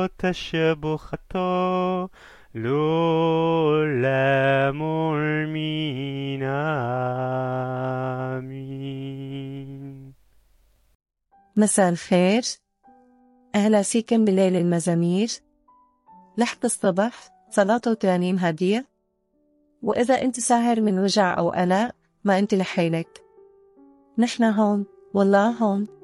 تشبختا لولا مرمين آمين. مساء الخير، أهلا فيكم بليل المزامير، لحظة الصبح، صلاة وترانيم هادية. وإذا أنت ساهر من وجع أو قلق، ما أنت لحالك، نحن هون والله هون.